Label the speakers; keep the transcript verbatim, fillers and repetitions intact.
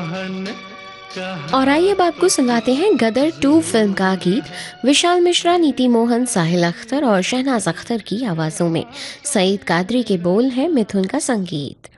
Speaker 1: कहन
Speaker 2: और
Speaker 1: कहा
Speaker 2: आइए अब आपको सुनाते हैं गदर टू फिल्म का गीत विशाल मिश्रा, नीति मोहन, साहिल अख्तर और शहनाज अख्तर की आवाज़ों में। सईद कादरी के बोल हैं, मिथुन का संगीत।